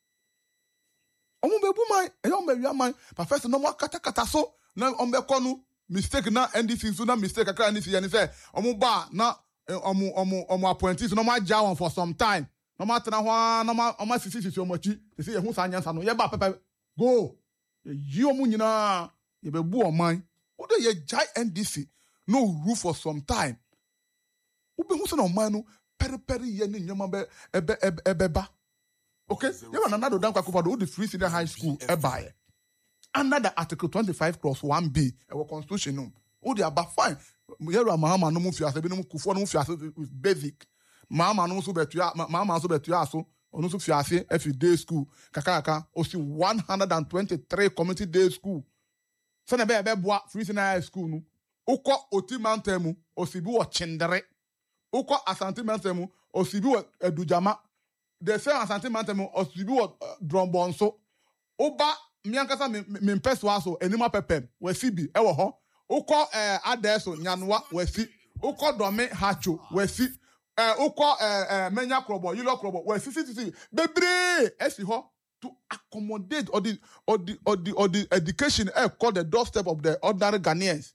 B: omu bebu man e ya omu be wi aman but first no mo kata kata so na ombe konu mistake na N D C so na mistake akra N D C and say omu ba na omu omu omu appointees no ma ja one for some time no ma tena ho no ma omu sisi sisi omochi say ehun sa nyansa no ye ba pepe go ye omu nyina ye be bu oman wo de ye jai N D C no rule for some time wo be hu se na oman no pere pere ye ni nyoma be ebe ebe ba okay ye na na do dan kwakofa do the free senior high school e ba ye under the article twenty-five clause one B our constitution no o dey about fine yero mahama no mu fiase bi no mu kufo no mu fiase with basic mahama no so betua mahama so betua so onu so fiase every day school kakaka o si one hundred twenty-three community day school so na be be boa free senior high school no ukọ oti mountain mu o si bi wo chindere ukọ asante mountain mu o si bi wo edujama the same asante mountain mu o si bi wo drombonso oba miankasa mi mpeso aso enima pepem we si bi e wo ho ukọ eh adeso nyanwa we si ukọ dome hacho we si eh ukọ eh, eh menya krobo yilo krobo we si si si bebre esi ho to accommodate or the or the or the, or the education eh called the doorstep of the ordinary Ghanaians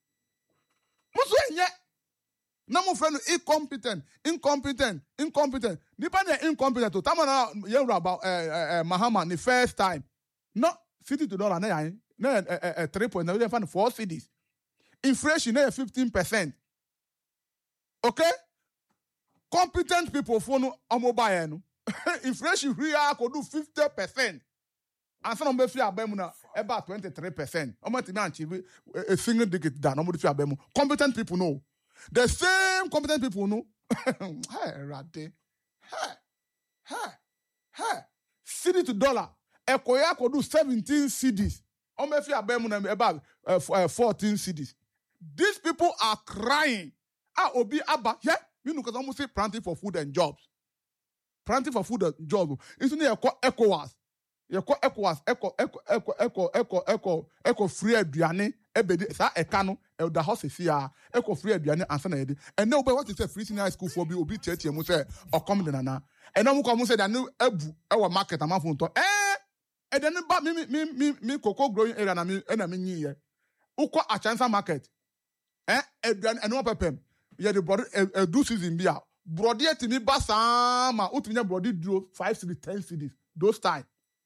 B: muso enye na mo friend incompetent incompetent incompetent nipa na incompetent to tamana ye about eh, eh Mahama the first time no city to dollar na yan na eh three point four cities inflation na fifteen percent okay competent people for no mobile no inflation here could do fifty percent and some be free abemu na about twenty-three percent almost na achieve a single digit down almost free abemu competent people know the same competent people know hey rade hey hey hey city to dollar Ekoya could do seventeen cities. Omefi abemu na about uh, fourteen cities. These people are crying. Ah, obi abba. Yeah, you know, because I almost say planting for food and jobs. Planting for food and jobs. It's only a ECOWAS. You call ECOWAS. Eco, eco, eco, eco, eco, eco, eco free eduane. Ebedi sa ekano. El da house here. Eco free eduane answer na edi. And now, what is a free senior school for? Be obi church. You say or come the nana. And now, we say that new ebu our market amount for eh. And then ba me me me me cocoa growing area na me na me nyi ye. Ukọ Achansa market. Eh eduan eno pepem. Ye the brother e do season bia. Brother timi ba sama, utimi nya brother duro five cities, ten cities. Those time.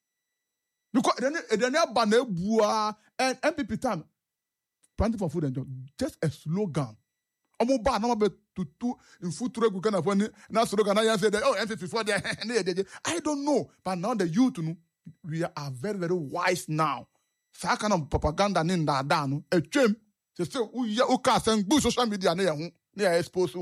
B: Because then then ba na ebua and M P P time planting for food and job. Just a slogan. Omo ba na be tutu in food trade go na for na slogan na yan say oh M P P for there. I don't know, but now the youth know we are very, very wise now. That kind of propaganda in that down. A chim, they say, oh, yeah, okay, send good social media near home, near expose.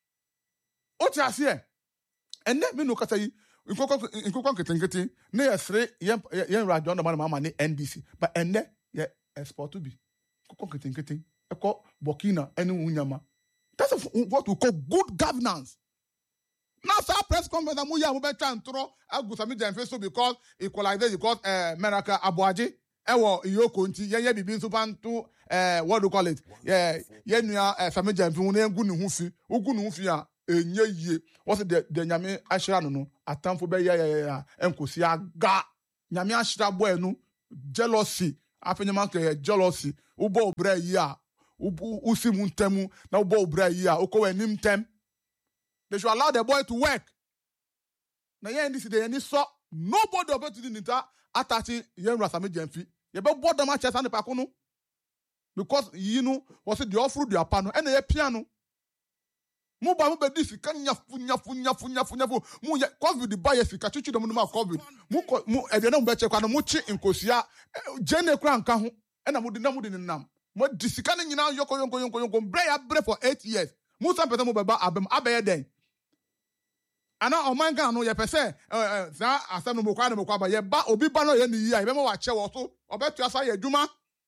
B: What you say? And let me look at you. In Kokon Kitty, near three, young Rajon, the man, N D C, but and then, yeah, export to be. Kokon Kitty, a call Burkina, and Unyama. That's what we call good governance. Now, sir, press conference, I'm going to try and throw out Gusami Janfeso because equalization, because uh, Meraka Abuaji, Ewo, Yokunti, Yaya Bibin Supan to, uh, what do you call it? Yeah, Yenya, Sami Janfun, Gunu Hufi, Ugunu Hufia, and ye, what's the Yami Ashrano, a time for Baya, and Kusia, Ga, nyame ahira boy no jealousy afenyama ke jealousy ubo obra yi a usi mu ntemu na ubo obra yi a uko wanim tem. They should allow the boy to work. Na yen this dey any so nobody about to do nita attaching yen rasame jemfi. You be board them chest and pa no. Because you know was it the offer the apano and the piano. Mo ba mo be this kan nyafu nyafu nyafu nyafu nyafu mo covid the buy fika chichi do mo ma covid mo mo e de na mo be che kwa no mo chi nkosia jene kra nka ho e na mo de na mo de nam mo disika ne nyina yoko yoko yoko yoko bre ya bre for eight years mo san pete mo be ba abem abaye den ana o man kan no ye pese za asem no mo kwa no mo kwa ba ye ba obi ba no ye ni yi a ye be mo wa che wo so obetu asa ye adwuma.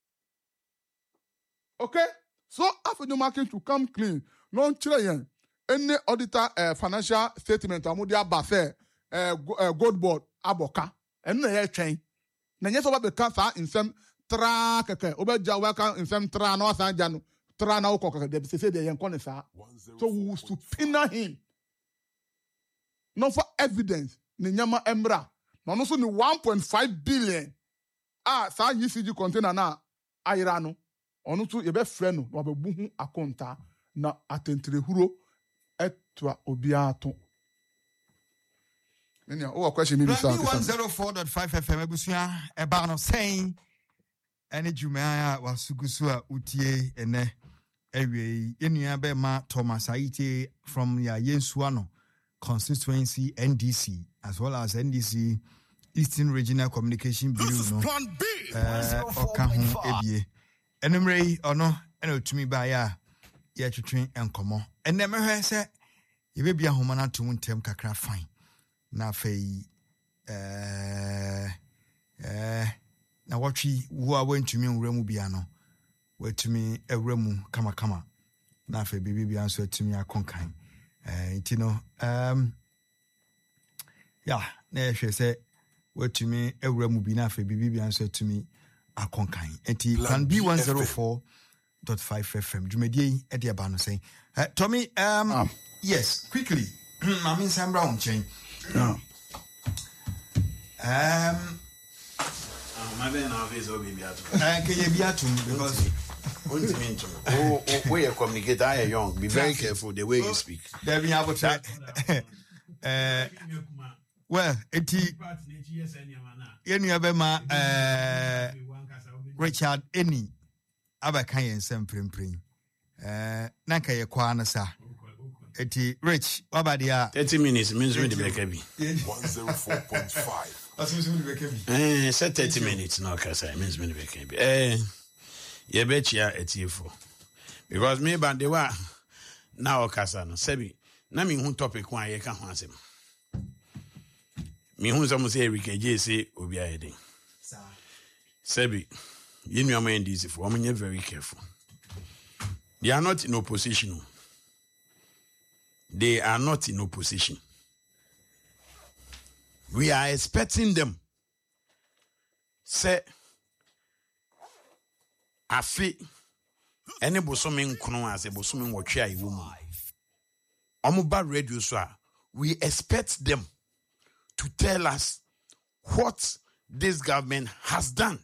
B: Okay, so after the market to come clean no chire any auditor uh, financial statement amudia ba say uh, uh, gold board aboka and na ye twen na nye so ba be kan sa insem tra keke obeja wa kan insem tra na san ja no tra na ukoko de say say de yen kon sa so we will subpoena him no for evidence ni nyama emra no no so ni one point five billion ah sa U C G container na ayira no ono tu ye be frɛ no wa be buhu akonta na atentre huro etwa obia to nenia o question mi bisa
A: one oh four point five F M ebusua e ba no saying ene dwuma a wasugusu a utie ene ewie enua be ma Thomas Aite from ya Yensuano constituency N D C as well as N D C Eastern Regional Communication Bureau no eh oka ho ebie enumrei ono ene otumi ba ya ye twetwen enkomo ene mehwe se ye be bia homa na tum ntem kakra fine na fei eh eh na watwi wo a wantumi nwuramu bia no watumi ewuramu kama kama na fei bibi bia nso atumi akonkan eh intino um ya na ehwe se watumi ewuramu bi na fei bibi bia nso atumi akonkan enti plan B one oh four point five F M jumedie e de aba no say uh, Tommy um ah. Yes quickly mami nsambra on chain
B: yeah.
A: um
D: my ben na face obi biatu
A: eh ke ye biatu because
D: won't mean to oh where you communicate I am young be very careful the way you speak
A: there be able to eh well enti yenu be ma eh Richard Eni abaka yen sem prempren eh nanka ye kwa na sa eti Rich wabade a
D: thirty minutes means me the beka bi
C: one oh four point five
A: asu me the beka bi
D: eh say thirty minutes no kasa means me the beka bi eh ye be chia etiefo because me bande wa na o kasa no sebi na me hu topic one ye ka ho asem me hu so mo say Eric Eje say obi ayeden sa sebi you know I'm this for I'm very careful. They are not in opposition. They are not in opposition. We are expecting them. Say, afi, any bosomin kuno as a bosomin watcher woman. Omuba radio so we expect them to tell us what this government has done.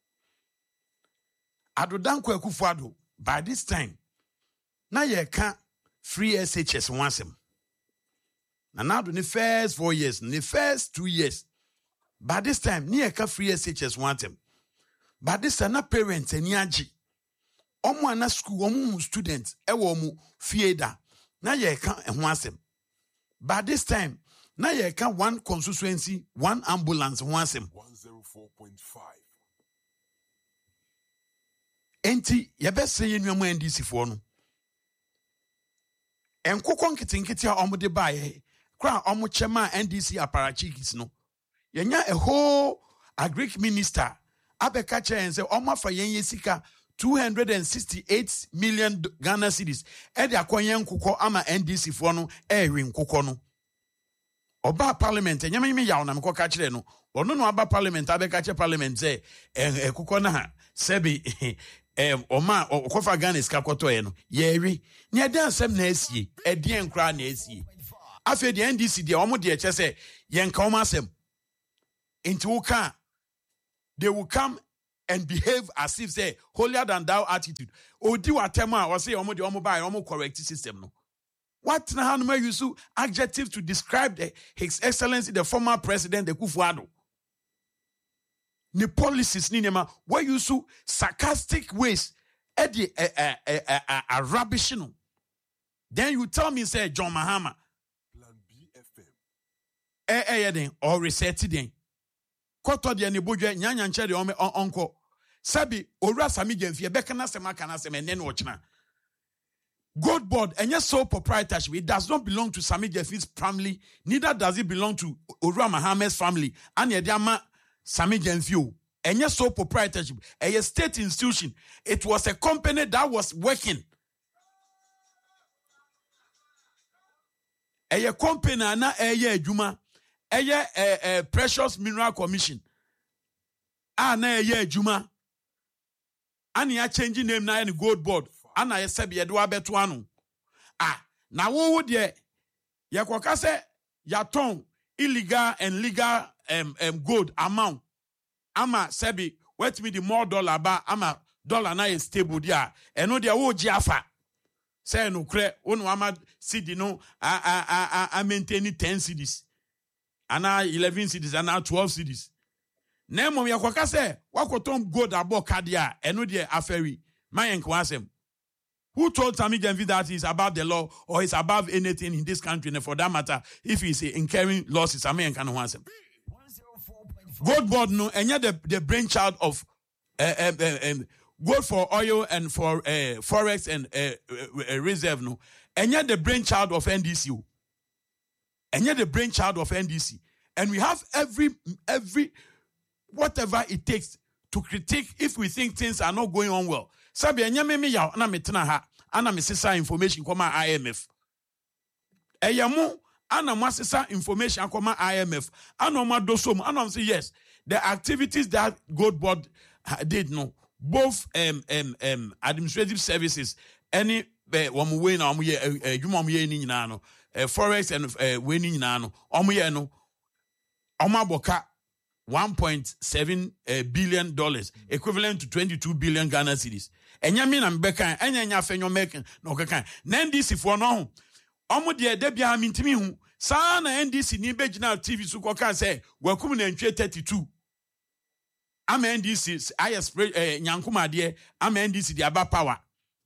D: Adodanko Akufo-Addo by this time na ye ka free S H S wansem na now the first four years the first two years by this time ni ye ka free S H S wansem by this time na parents eni agi omo ana school omo students e wo mu fieda na ye ka ehho asem by this time na ye ka one constituency one ambulance wansem
C: one oh four point five
D: enti ye be say enuamu N D C fo no enkokon kitinkiti a omode baaye kra omo chema N D C aparachikis no yenya a whole agric minister abeka che en say omo afa yen yesika two hundred sixty-eight million Ghana cedis e de akonye nkokọ ama N D C fo no e hwe nkokọ no oba parliament enyama yimi yawo na mko ka kire no ono no aba parliament abeka che parliament say ekokọ na sebi em oma okofa Ghana ska kwoto ye no ye wi ne ade asem na asie ade enkra na asie afi de N D C de omo de eche se ye nka omo asem enti wo ka they will come and behave as if say holier than thou attitude. Odi watema or say omo de omo buy omo correct system no. What na how use adjective to describe the, His Excellency the former president the Kufuor. Ni policies ni nema where you so sarcastic ways e the a a a a rubbish no. Then you tell me say John Mahama
C: Plan B F M
D: eh eh den or reset den. Koto de ne bodwe nyanya nche de on onko. Sabi owura Sami Gyamfi e beka na sema kana sema ene no ochina. Gold board enye sole proprietorship, it does not belong to Sami Gyamfi's family, neither does it belong to Owura Mahama's family. And ye ama Sami Gyamfi enye sole proprietorship, a state institution. It was a company that was working. A company na eye adwuma, eye a Precious Mineral Commission. Ah na eye adwuma. Ani ya changing name na any gold board. Ana ye sebi yedo abeto anu. Ah, na wo wo de ye koka se ya ton illegal and legal um, um, gold amount. Ama sebi wait me the more dollar ba ama dollar na is stable dia. Eno de wo ji afa. Say no kre onu ama cedi no a a a a maintain ten cedis. Ana eleven cedis ana twelve cedis. Na mom ye koka se wakoton gold abo kadia eno de aferi. Mayen kwasem. Who told Sami Gyamfi that he's above the law or he's above anything in this country? And for that matter, if he's incurring losses, I mean, can answer. Gold board no, and yet the, the brainchild of uh, uh, uh, um, gold for oil and for uh, forex and uh, uh, reserve no, and yet the brainchild of N D C, and yet the brainchild of N D C, and we have every every whatever it takes to critique if we think things are not going on well. Sabi enyame me yaw na metena ha ana mesesa information koma I M F. Eyamo ana masesa information koma I M F. Ana ma dosom ana say yes. The activities that Gold Board did no both um um um administrative services any womu we na omo ye adwuma omo ye ni nyina no forex and we ni nyina no omo ye no omo aboka one point seven uh, billion dollars, equivalent to twenty-two billion Ghana cedis. Enya mi na mbeka, enya nya fenyo meken no keka. Na N D C for no. Omo de de bia mintimi hu. Sa na N D C ni begina T V su koka say, "Wakum na ntwe thirty-two." Ama N D C I spray eh nyankuma de, ama N D C de aba power.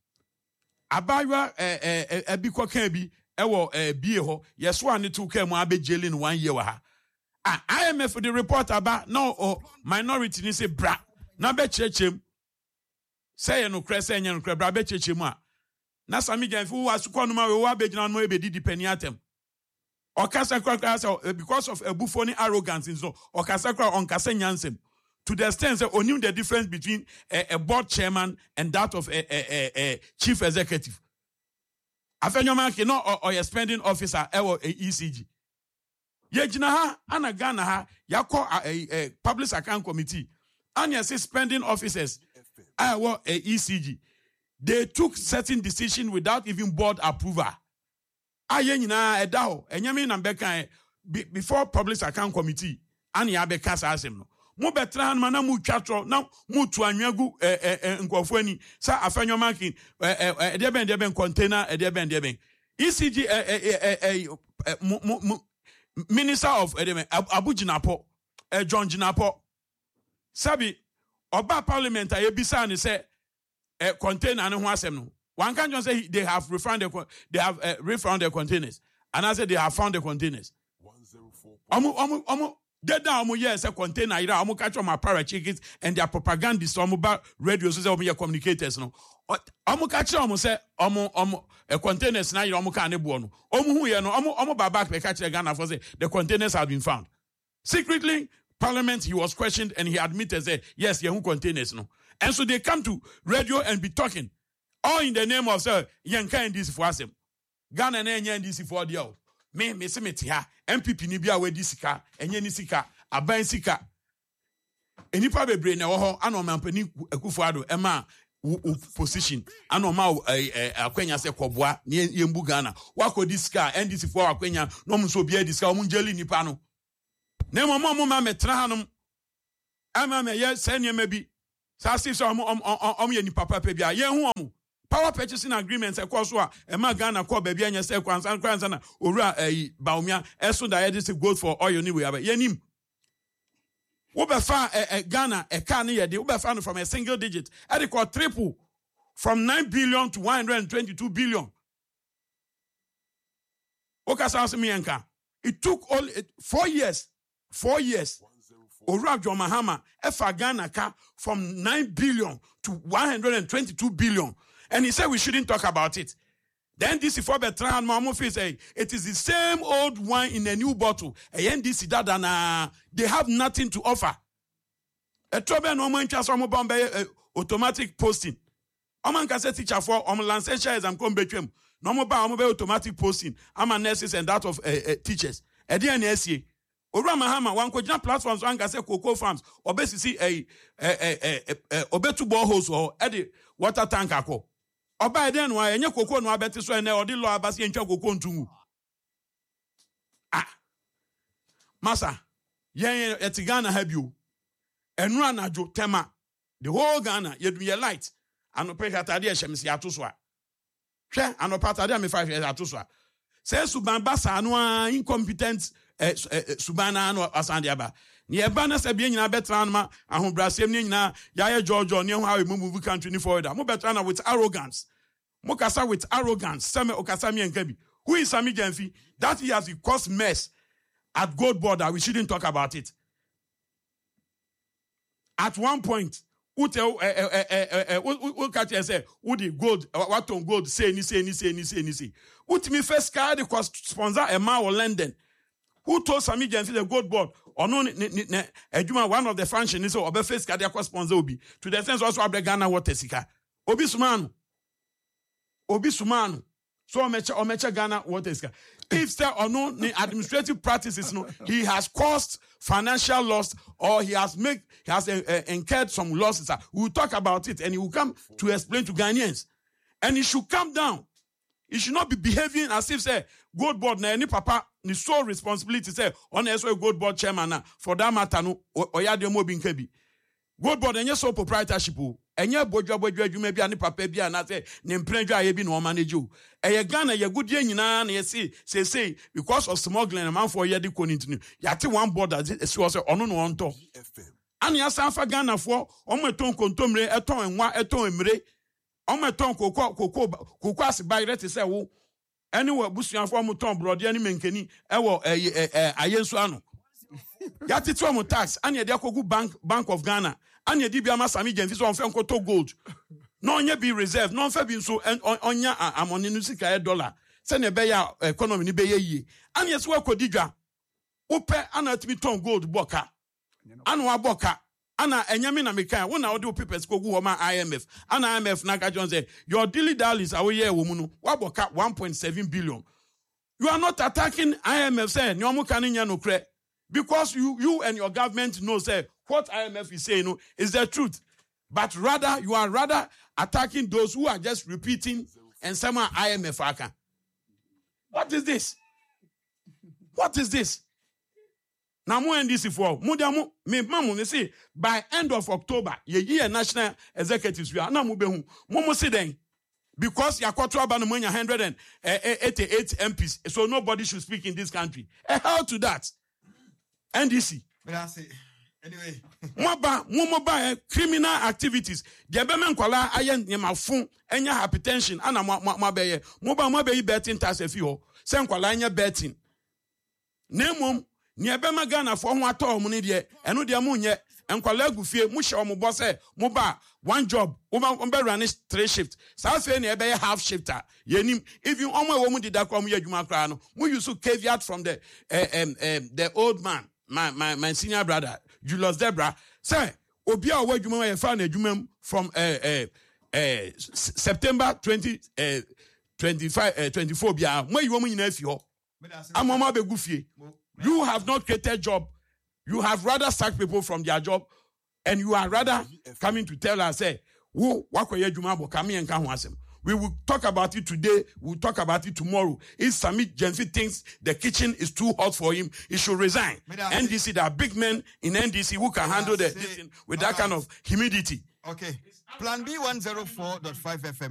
D: Abawa eh eh abi koka bi ewo eh bie ho. Yeso ane to ka mu abejele in one year wa ha. Ah, I M F the report about no or minority ni say bra na be chechem say no kre say no kre bra be chechem a na Sami Gyamfi wo asukọ no ma we wo abegina no e be di penny atem okasa kra say because of ebufoni arrogance so okasa kra on kasa nyansem to the extent say onim the difference between a, a board chairman and that of a, a, a, a chief executive afenyo ke no or, or a spending officer e wo E C G. Yejina ha ana Ghana ha yakọ a, a public account committee and yes spending officers I wa a E C G. They took certain decision without even board approval. Aye nyina eda ho enyame na mbeka before public account committee and ya beka sa asem no. Mo betra han na mu twatro na mu tu anwagu nkofo ani sa afenyo makin e de ben de ben container e de ben de ben E C G Minister of Edeme, Abu Jinapo, uh, John Jinapo, Sabi, Oba Parliament, I bisa and say, a container and one One can just say they have refound the, they have uh, refound their containers, and I said they have found the containers. One zero four. Omu omu omu. Dead down omu yes a container. Ira omu catch on my parachickens and their propagandists. Omu ba radios say omu your communicators no. Omu catch omu say omu omu. A containers now you omu kane buonu. Omu hu ye no omu omu babak pe catch the Ghana for say the containers have been found. Secretly, Parliament he was questioned and he admitted say yes ye hu containers no. And so they come to radio and be talking all in the name of say yenka N D C for asem. Ghana na enye N D C for deal. Me me se meti ha M P P ni bia we di sika enye ni sika aban sika. Enipa bebre na wo ho ana omampani Akufo-Addo ema position and ma akwenya se koboa ne yembu Ghana wakodi ska N D C for akwenya no mso bia di ska o munjeli nipa no na mo mo ma metra hanom ama me ye say nneɛma bi saa si so om om om ye ni papa pa bia ye hu om power purchasing agreement e ko so a e ma Ghana ko ba bia nya say kwansan kwansan na owura eh baumia eso da ye dis gold for oil ni we aba ye nim wo be fa Ghana e ka ne ye de wo be fa no from a single digit e dey call triple from nine billion to one hundred twenty-two billion. Okasa me enka. It took all four years. Four years. Owura John Mahama efa Ghana ka from nine billion to one hundred twenty-two billion. And he said we shouldn't talk about it. Then this is for Bertrand Mamofi say it is the same old wine in a new bottle. And this that and uh, they have nothing to offer. A trouble no man chance from automatic posting. Oman can say teacher for om lancer shares and come between. No more ba automatic posting. I'm a nurses and that of uh, uh, teachers. E D N S A. Owura Mahama wan ko platforms wan ka say cocoa farms obesisi eh eh eh eh obetu boreholes or e the water tank akọ. Oba eden no enye cocoa no abeti so ene odi law abasi entwa cocoa ntumu. Ah. Masa yen eti Ghana ha bio. Enu anajo tema. The whole Ghana ye do ye light. Anope atade e hyemse ato so a. Hwe anope atade me five years ato so a. Say suban basa no incompetent eh subana no asande aba. Ni eba na se bia nyina betra ma ahobrasem ni nyina yaye George ni ho how we move country ni forward. Mo betra na with arrogance. Mo kasa with arrogance. Same okasa mi enka bi. Who is Sammy Gyamfi? That he has caused mess at Gold Border. We shouldn't talk about it. At one point, Ute eh eh eh eh we catch and say Udi gold what on gold say ni say ni say ni say ni say. Uti me first card the sponsor a man or London. Who told Sammy Gyamfi the Gold Board or no ejuma one of the function is obe first card the sponsor obi to the sense also abde Ghana water sika. Obi sumanu. Obi sumanu. So omecha omecha Ghana water sika. If there or no administrative practices, no, he has caused financial loss or he has made he has uh, uh, incurred some losses. We will talk about it and he will come to explain to Ghanaians. And he should come down. He should not be behaving as if say Gold Board na any papa ni sole responsibility say on a Gold Board chairman na for that matter no oyade mo bi nkabi. Gold Board enye sole proprietorship o. Enye bodwa bodwa adwuma bi ani papa bi ana say ne mprenjwa aye bi no manage o. Eye Ghana ye godie nyina na ye say say say because of smuggling man for ye de continue. Yate one board as say ono no onto. Ani asan fa Ghana for omo eton kontomre eton enwa eton emre. Omo eton kokko kokko kokko asibai rete say wo. Anywhere busuafo omo ton brode ani menkeni e wo ayensu ano. Yate to omo tax ani e de akogu bank Bank of Ghana. Anya di bia ma Sammy Gyamfi so on fe nkoto gold. No onye be reserve, no fe bi so onya amoni no sika e dollar. Se na be ya economy ni be ye yie. Anya so akodi dwa. Upe ana timi ton gold boka. Ana wa boka. Ana enyame na mekan wo na wo de papers kogu ho ma I M F. Ana I M F na ka John say your dilly dallies awo ye wo mu no. Wa boka one point seven billion. You are not attacking I M F say ni omo kan nya no kre. Because you you and your government know say what I M F is saying no, is the truth. But rather, you are rather attacking those who are just repeating and somehow I M F aka. What is this? What is this? Now, more N D C for Mudamu, me mamu, you see, by end of October, ye year national executives, we are now moving. Momo say then, because you are quarter one hundred eighty-eight M Ps, so nobody should speak in this country. A hell to that. N D C.
A: But I say, anyway.
D: Moba, moba, criminal activities. The Abeman Kola, ayen yamafun, enya hypertension, ana mabeye. Moba mabeye betting tax a few. Sen Kola enya betting. Name ni Abema Ghana for one ato money de, and no diamunye, and Kola gufie, musha or mobose, moba, one job, over umber run three shifts. South any ebe half shifter. Yenim, if you only woman did that come here, you macrano, we used to caveat from the uh, um, um, the old man. My, my my senior brother, Julius Debra, say, Obia, where you may find a jumem from uh, uh, uh, September twenty, uh, twenty-five, uh, twenty-four. Bia, where you want me if you I'm Mama Begufi. You have not created job. You have rather sacked people from their job, and you are rather coming to tell us, say, who, what were you jumabo coming and come was him? We will talk about it today. We'll talk about it tomorrow. If Sami Gyamfi thinks the kitchen is too hot for him, he should resign. N D C, there are big men in N D C who can handle the, this thing with that kind of humidity.
A: Okay. Plan B one oh four point five F M.